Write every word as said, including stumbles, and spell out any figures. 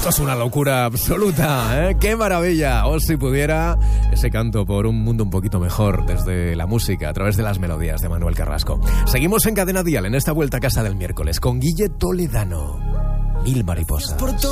Esto es una locura absoluta, ¿eh? ¡Qué maravilla! O si pudiera, ese canto por un mundo un poquito mejor desde la música, a través de las melodías de Manuel Carrasco. Seguimos en Cadena Dial en esta vuelta a casa del miércoles con Guille Toledano. Mil mariposas.